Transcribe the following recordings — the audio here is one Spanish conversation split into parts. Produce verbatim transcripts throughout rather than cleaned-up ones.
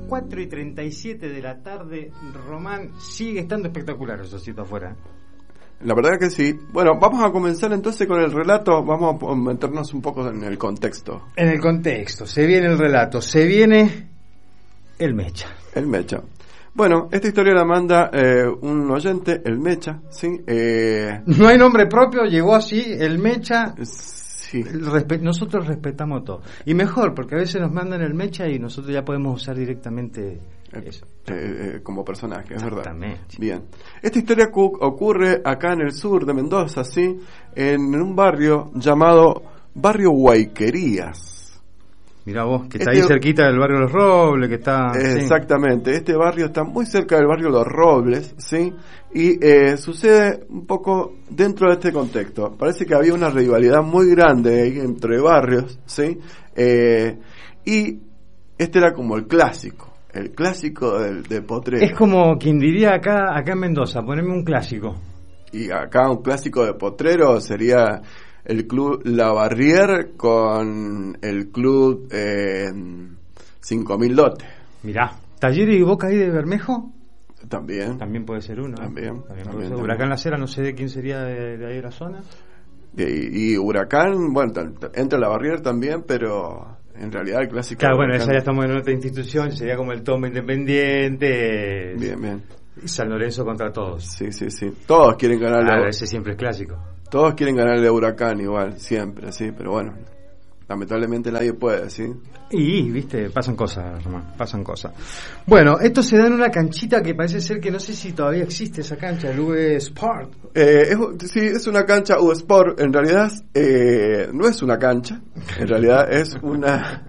cuatro y treinta y siete de la tarde, Román, sigue estando espectacular el solcito afuera. La verdad que sí. Bueno, vamos a comenzar entonces con el relato. Vamos a meternos un poco en el contexto. En el contexto, se viene el relato, se viene el Mecha. El Mecha. Bueno, esta historia la manda eh, un oyente, el Mecha, ¿sí? Eh, no hay nombre propio, llegó así, el Mecha. Sí. Respe- nosotros respetamos todo. Y mejor, porque a veces nos mandan el Mecha y nosotros ya podemos usar directamente eso. Eh, eh, como personaje, es verdad. Exactamente. Bien. Esta historia cu- ocurre acá en el sur de Mendoza, ¿sí? En un barrio llamado Barrio Guayquerías. Mirá vos, que está este, ahí cerquita del barrio Los Robles, que está... Exactamente, sí. Este barrio está muy cerca del barrio Los Robles, ¿sí? Y eh, sucede un poco dentro de este contexto. Parece que había una rivalidad muy grande ahí entre barrios, ¿sí? Eh, y este era como el clásico, el clásico del de Potrero. Es como quien diría acá, acá en Mendoza, poneme un clásico. Y acá un clásico de Potrero sería... el club La Barrier con el club eh, cinco mil Lote. Mirá, ¿Talleres y Boca ahí de Bermejo? También. También puede ser uno. También. También, puede también, ser. también. Huracán La Cera, no sé de quién sería de, de ahí de la zona. Y, y Huracán, bueno, t- entra La Barrier también, pero en realidad el clásico... Claro, bueno, Huracán... esa ya estamos en otra institución, sería como el Tomba Independiente. Bien, bien. Y San Lorenzo contra todos. Sí, sí, sí. Todos quieren ganarle. Claro, a... ese siempre es clásico. Todos quieren ganarle a Huracán igual, siempre, sí, pero bueno, lamentablemente nadie puede, ¿sí? Y, viste, pasan cosas, Román, pasan cosas. Bueno, esto se da en una canchita que parece ser que no sé si todavía existe esa cancha, el U E Sport. Eh, es, sí, es una cancha U Sport, en realidad eh, no es una cancha, en realidad es una,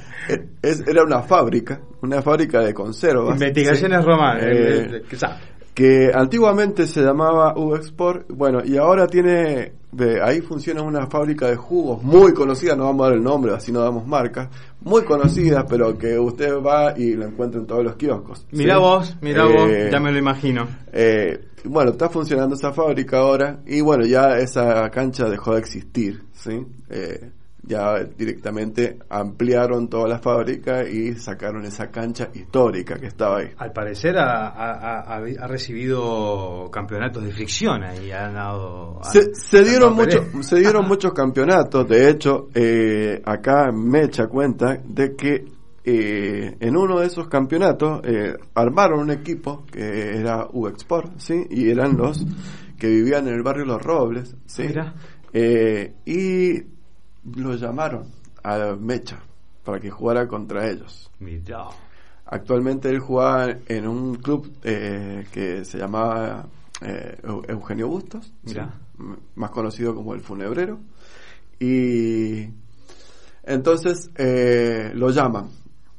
es, era una fábrica, una fábrica de conservas. Investigaciones, ¿sí? Román, Eh, el, el, el, que antiguamente se llamaba U Export, bueno, y ahora tiene, de, ahí funciona una fábrica de jugos muy conocida, no vamos a dar el nombre, así no damos marcas, muy conocidas, pero que usted va y la encuentra en todos los kioscos. Mirá ¿sí? vos, mirá eh, vos, ya me lo imagino. Eh, bueno, está funcionando esa fábrica ahora, y bueno, ya esa cancha dejó de existir, ¿sí? Eh, ya directamente ampliaron toda la fábrica y sacaron esa cancha histórica que estaba ahí. Al parecer ha, ha, ha, ha recibido campeonatos de fricción y ha ganado... Se, se dieron muchos se dieron muchos campeonatos. De hecho, eh, acá Mecha cuenta de que eh, en uno de esos campeonatos eh, armaron un equipo que era U Export, ¿sí? Y eran los que vivían en el barrio Los Robles, ¿sí? Mira. Eh, y lo llamaron a Mecha para que jugara contra ellos. Mirá. Actualmente él jugaba en un club eh, que se llamaba eh, Eugenio Bustos, Mirá. ¿sí? Más conocido como el Funebrero, y entonces eh, lo llaman.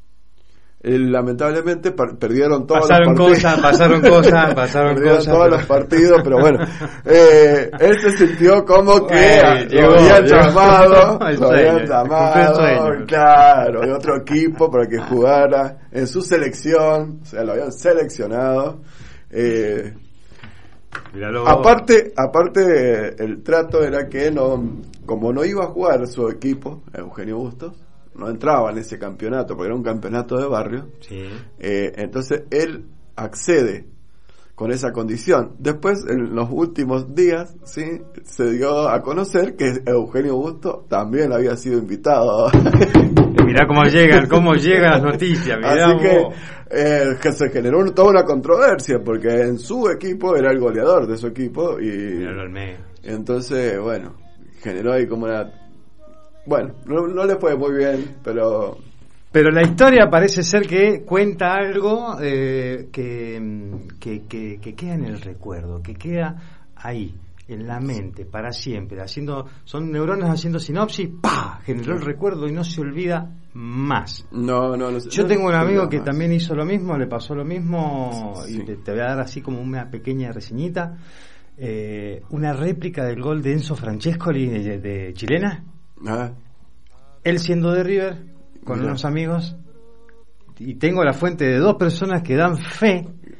Él, lamentablemente per- perdieron todos pasaron los partidos. Cosas, pasaron cosas, pasaron perdieron cosas. todos pero... los partidos, pero bueno, eh, él se sintió como que Ay, lo llegó, habían llegó. llamado, El lo sueño, habían cumplió el llamado, sueño. claro, de otro equipo para que jugara en su selección, o sea, lo habían seleccionado. Eh, Míralo. aparte, aparte el trato era que no, como no iba a jugar su equipo, Eugenio Bustos, no entraba en ese campeonato porque era un campeonato de barrio. Sí. Eh, entonces él accede con esa condición. Después, en los últimos días, sí, se dio a conocer que Eugenio Bustos también había sido invitado. Mirá cómo llegan, cómo llegan las noticias. Mirá Así que, vos. eh, que se generó un, toda una controversia porque en su equipo era el goleador de su equipo y Míralo al medio. entonces, bueno, generó ahí como una... Bueno, no, no le fue muy bien, pero... Pero la historia parece ser que cuenta algo eh, que, que, que, que queda en el recuerdo, que queda ahí, en la mente, para siempre. Haciendo, son neuronas haciendo sinopsis, ¡pah! Generó el recuerdo y no se olvida más. No, no, no. Yo no, tengo un no amigo que más. también hizo lo mismo, le pasó lo mismo, Sí. y te, te voy a dar así como una pequeña reseñita. Eh, una réplica del gol de Enzo Francescoli de, de chilena. Ah, Él siendo de River, con Mirá. unos amigos, y tengo la fuente de dos personas que dan fe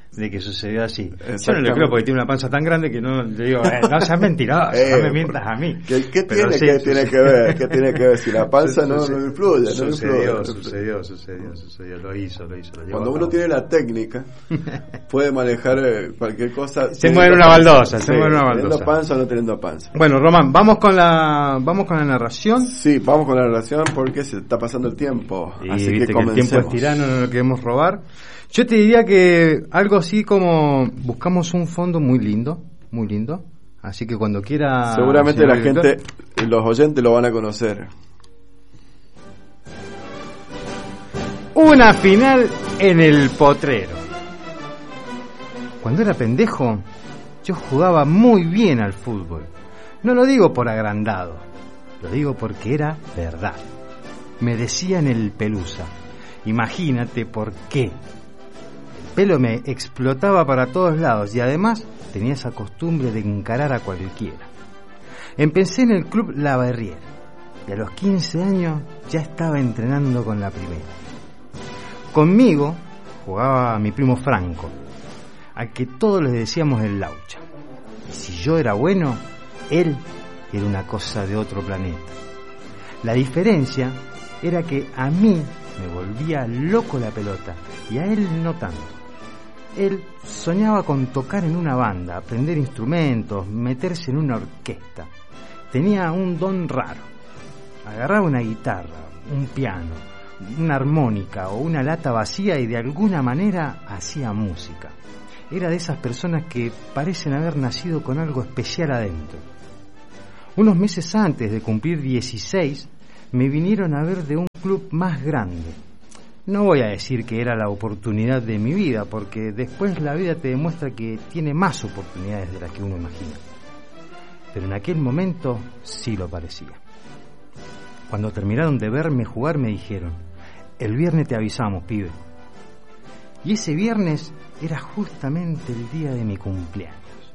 de que sucedió así. Yo no le creo porque tiene una panza tan grande que no le digo, eh, no seas mentiroso, eh, no me mientas a mí. ¿Qué, qué tiene, sí, ¿qué tiene que ver? ¿Qué tiene que ver? Si la panza no, no influye, no sucedió, influye. Sucedió, sucedió, sucedió, lo hizo, lo hizo. Lo Cuando uno tiene la técnica, puede manejar eh, cualquier cosa. Se mueve una baldosa, sí, se mueve una baldosa. Teniendo panza o no teniendo panza. Bueno, Román, vamos con la, vamos con la narración. Sí, vamos con la narración porque se está pasando el tiempo. Y así viste que que el tiempo es tirano, no lo queremos robar. Yo te diría que algo así como buscamos un fondo muy lindo, muy lindo. Así que cuando quiera... Seguramente la director, gente, los oyentes lo van a conocer. Una final en el potrero. Cuando era pendejo, yo jugaba muy bien al fútbol. No lo digo por agrandado, lo digo porque era verdad. Me decían el Pelusa. Imagínate por qué. El pelo me explotaba para todos lados y además tenía esa costumbre de encarar a cualquiera. Empecé en el club La Verriera y a los quince años ya estaba entrenando con la primera. Conmigo jugaba mi primo Franco, al que todos le decíamos el Laucha. Y si yo era bueno, él era una cosa de otro planeta. La diferencia era que a mí me volvía loco la pelota y a él no tanto. Él soñaba con tocar en una banda, aprender instrumentos, meterse en una orquesta. Tenía un don raro. Agarraba una guitarra, un piano, una armónica o una lata vacía y de alguna manera hacía música. Era de esas personas que parecen haber nacido con algo especial adentro. Unos meses antes de cumplir dieciséis, me vinieron a ver de un club más grande. No voy a decir que era la oportunidad de mi vida, porque después la vida te demuestra que tiene más oportunidades de las que uno imagina. Pero en aquel momento sí lo parecía. Cuando terminaron de verme jugar me dijeron: el viernes te avisamos, pibe. Y ese viernes era justamente el día de mi cumpleaños.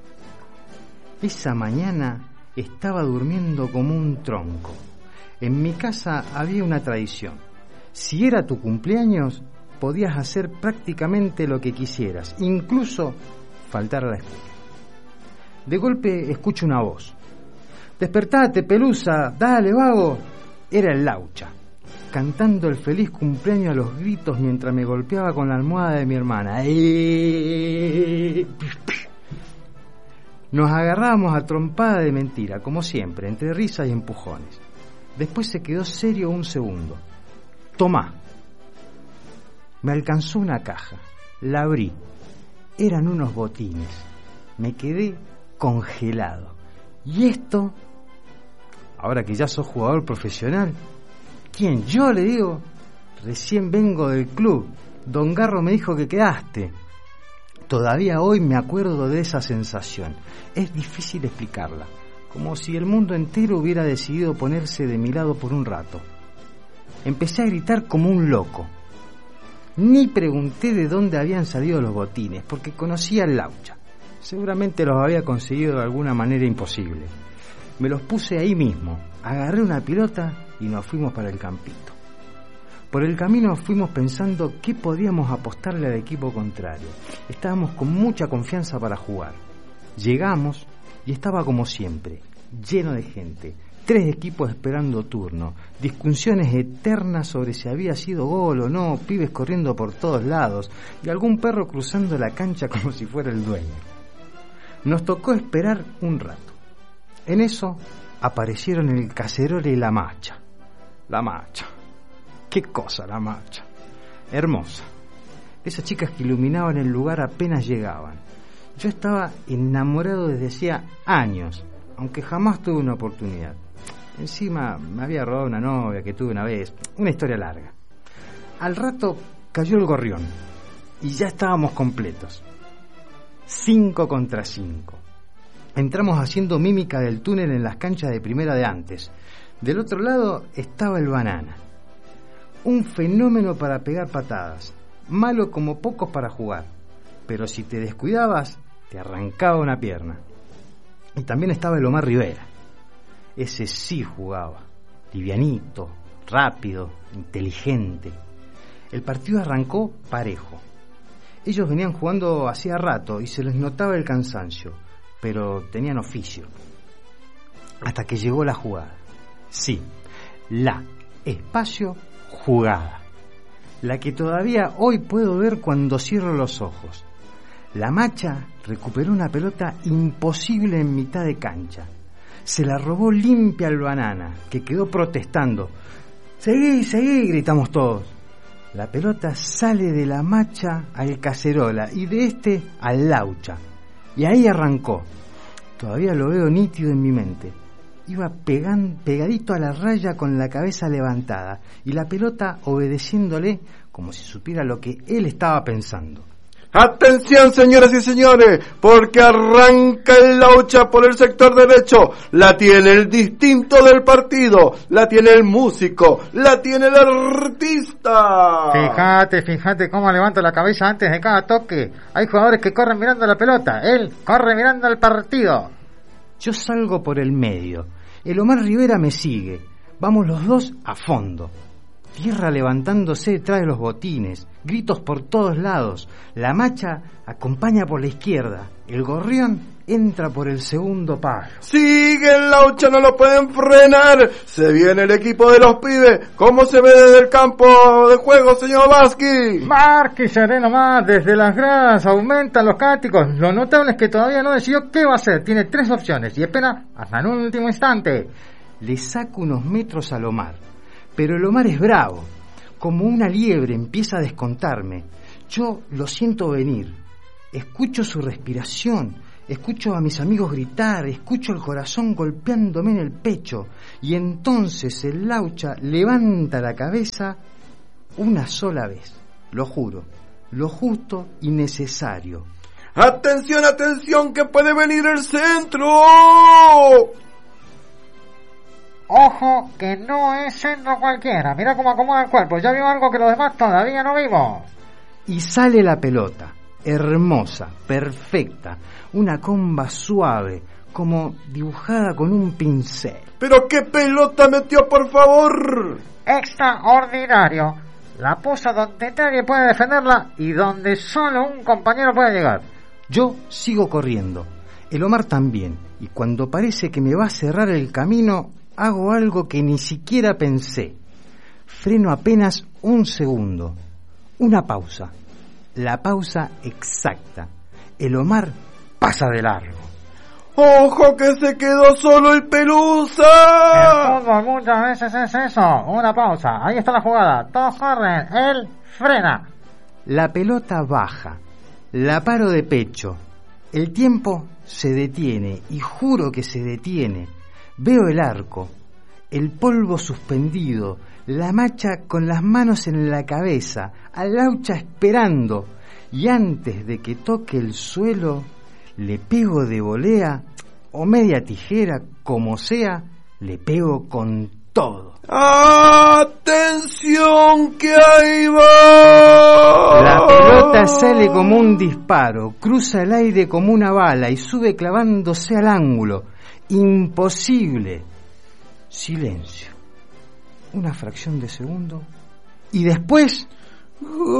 Esa mañana estaba durmiendo como un tronco. En mi casa había una tradición. Si era tu cumpleaños, podías hacer prácticamente lo que quisieras, incluso faltar a la escuela. De golpe escucho una voz. «Despertate, Pelusa, dale, vago». Era el Laucha, cantando el feliz cumpleaños a los gritos mientras me golpeaba con la almohada de mi hermana. Nos agarrábamos a trompada de mentira, como siempre, entre risas y empujones. Después se quedó serio un segundo. «Tomá». Me alcanzó una caja, la abrí. Eran unos botines. Me quedé congelado. ¿Y esto? Ahora que ya sos jugador profesional. ¿Quién? Yo, le digo. Recién vengo del club. Don Garro me dijo que quedaste. Todavía hoy me acuerdo de esa sensación. Es difícil explicarla. Como si el mundo entero hubiera decidido ponerse de mi lado por un rato. Empecé a gritar como un loco. Ni pregunté de dónde habían salido los botines, porque conocía al Laucha. Seguramente los había conseguido de alguna manera imposible. Me los puse ahí mismo, agarré una pelota y nos fuimos para el campito. Por el camino fuimos pensando qué podíamos apostarle al equipo contrario. Estábamos con mucha confianza para jugar. Llegamos y estaba como siempre, lleno de gente. Tres equipos esperando turno, discusiones eternas sobre si había sido gol o no, pibes corriendo por todos lados y algún perro cruzando la cancha como si fuera el dueño. Nos tocó esperar un rato. En eso aparecieron el cacerole y la macha. La macha. Qué cosa la macha. Hermosa. Esas chicas que iluminaban el lugar apenas llegaban. Yo estaba enamorado desde hacía años, aunque jamás tuve una oportunidad. Encima me había robado una novia que tuve una vez. Una historia larga. Al rato cayó el gorrión y ya estábamos completos. Cinco contra cinco. Entramos haciendo mímica del túnel en las canchas de primera de antes. Del otro lado estaba el Banana. Un fenómeno para pegar patadas. Malo como pocos para jugar. Pero si te descuidabas, te arrancaba una pierna. Y también estaba el Omar Rivera. Ese sí jugaba. Livianito, rápido, inteligente. El partido arrancó parejo. Ellos venían jugando hacía rato y se les notaba el cansancio, pero tenían oficio. Hasta que llegó la jugada. Sí, la espacio jugada. La que todavía hoy puedo ver cuando cierro los ojos. La Macha recuperó una pelota imposible en mitad de cancha. Se la robó limpia al Banana, que quedó protestando. ¡Seguí, seguí!, gritamos todos. La pelota sale de la Macha al Cacerola y de este al Laucha. Y ahí arrancó. Todavía lo veo nítido en mi mente. Iba pegan, pegadito a la raya con la cabeza levantada y la pelota obedeciéndole como si supiera lo que él estaba pensando. Atención, señoras y señores, porque arranca el Laucha por el sector derecho. La tiene el distinto del partido, la tiene el músico, la tiene el artista. Fíjate, fíjate cómo levanta la cabeza antes de cada toque. Hay jugadores que corren mirando la pelota, él corre mirando el partido. Yo salgo por el medio, el Omar Rivera me sigue, vamos los dos a fondo. Tierra levantándose detrás de los botines, gritos por todos lados. La Macha acompaña por la izquierda, el Gorrión entra por el segundo palo. Sigue el Laucha, no lo pueden frenar. Se viene el equipo de los pibes. ¿Cómo se ve desde el campo de juego, señor Vázquez? Marque sereno más, desde las gradas aumentan los cánticos. Lo notable es que todavía no decidió qué va a hacer. Tiene tres opciones y espera hasta en un último instante. Le saco unos metros al Omar. Pero el Omar es bravo, como una liebre empieza a descontarme. Yo lo siento venir, escucho su respiración, escucho a mis amigos gritar, escucho el corazón golpeándome en el pecho, y entonces el Laucha levanta la cabeza una sola vez, lo juro, lo justo y necesario. ¡Atención, atención, que puede venir el centro! Ojo, que no es centro cualquiera. Mira cómo acomoda el cuerpo. Ya vio algo que los demás todavía no vimos. Y sale la pelota, hermosa, perfecta, una comba suave, como dibujada con un pincel. ¡Pero qué pelota metió, por favor! Extraordinario. La puso donde nadie puede defenderla y donde solo un compañero puede llegar. Yo sigo corriendo, el Omar también, y cuando parece que me va a cerrar el camino, hago algo que ni siquiera pensé. Freno apenas un segundo. Una pausa. La pausa exacta. El Omar pasa de largo. ¡Ojo que se quedó solo el Pelusa! El fútbol muchas veces es eso. Una pausa. Ahí está la jugada. Todos corren. Él frena. La pelota baja. La paro de pecho. El tiempo se detiene. Y juro que se detiene. Veo el arco, el polvo suspendido, la Macha con las manos en la cabeza, al Laucha esperando, y antes de que toque el suelo, le pego de volea, o media tijera, como sea, le pego con todo. ¡Atención, que ahí va! La pelota sale como un disparo, cruza el aire como una bala y sube clavándose al ángulo. Imposible. Silencio. Una fracción de segundo. Y después...